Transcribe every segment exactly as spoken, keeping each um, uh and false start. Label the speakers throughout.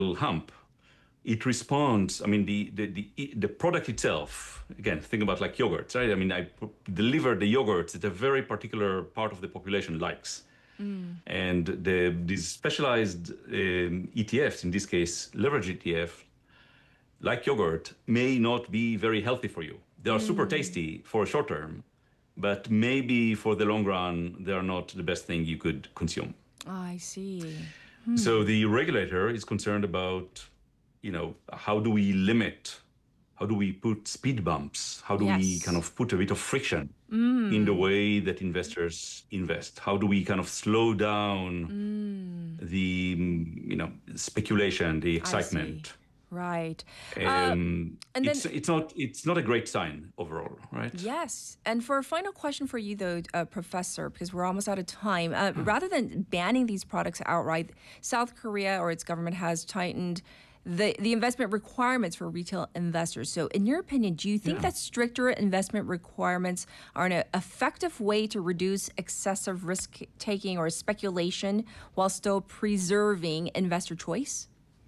Speaker 1: hump, it responds. I mean, the, the the the product itself. Again, think about like yogurts, right? I mean, I p- deliver the yogurts that a very particular part of the population likes, and the these specialized um, E T Fs, in this case, leverage E T F, like yogurt, may not be very healthy for you. They are super tasty for a short term, but maybe for the long run, they are not the best thing you could consume.
Speaker 2: I see.
Speaker 1: So the regulator is concerned about, you know, how do we limit, how do we put speed bumps? How do we kind
Speaker 2: Yes.
Speaker 1: of put a bit of friction in the way that investors invest? How do we kind of slow down the, mm, you know, speculation, the
Speaker 2: I see.
Speaker 1: excitement?
Speaker 2: Right. Uh,
Speaker 1: Um,
Speaker 2: and then
Speaker 1: it's it's not it's not a great sign overall, right?
Speaker 2: yes. And for a final question for you, though, uh, Professor, because we're almost out of time, uh, rather than banning these products outright, South Korea or its government has tightened the, the investment requirements for retail investors. So, in your opinion, do you think
Speaker 1: Yeah.
Speaker 2: that stricter investment requirements are an effective way to reduce excessive risk taking or speculation while still preserving investor choice?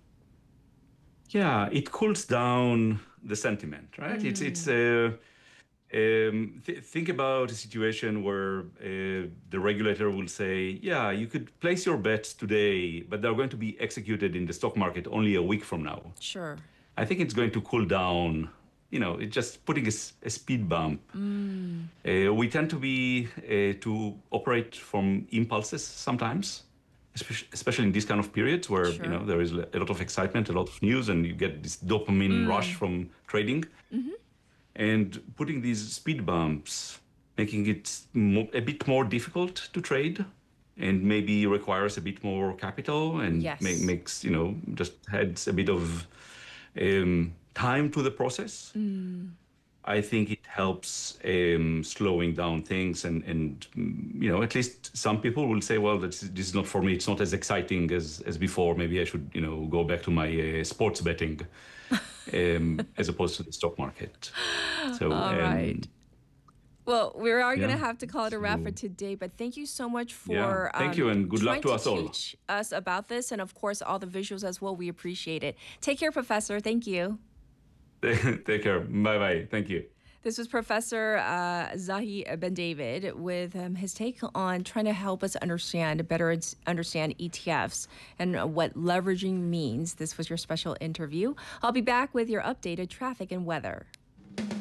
Speaker 1: Yeah, it cools down the sentiment, right? It's it's uh, um, th- think about a situation where uh, the regulator will say, "Yeah, you could place your bets today, but they're going to be executed in the stock market only a week from now."
Speaker 2: Sure.
Speaker 1: I think it's going to cool down. You know, it's just putting a, s- a speed bump. Uh, we tend to be uh, to operate from impulses sometimes, especially, especially in these kind of periods where you
Speaker 2: Sure.
Speaker 1: know there is a lot of excitement, a lot of news, and you get this dopamine rush from trading. And putting these speed bumps, making it mo- a bit more difficult to trade, and maybe requires a bit more capital, and ma-
Speaker 2: Yes.
Speaker 1: makes you know just adds a bit of um, time to the process. I think it helps um, slowing down things, and and mm, you know at least some people will say, well, this, this is not for me. It's not as exciting as as before. Maybe I should you know go back to my uh, sports betting um, as opposed to the stock market. So
Speaker 2: All right.
Speaker 1: um,
Speaker 2: Well, we are going
Speaker 1: yeah,
Speaker 2: to have to call it a wrap for
Speaker 1: so
Speaker 2: today, but thank you so much
Speaker 1: yeah,
Speaker 2: for
Speaker 1: thank
Speaker 2: um,
Speaker 1: you, and good luck
Speaker 2: trying
Speaker 1: to
Speaker 2: to
Speaker 1: us all.
Speaker 2: teach us about this and, of course, all the visuals as well. We appreciate it. Take care, Professor. Thank you.
Speaker 1: Take care. Bye bye. Thank you.
Speaker 2: This was Professor uh, Zahi Ben David with um, his take on trying to help us understand, better ins- understand E T Fs and uh, what leveraging means. This was your special interview. I'll be back with your updated traffic and weather.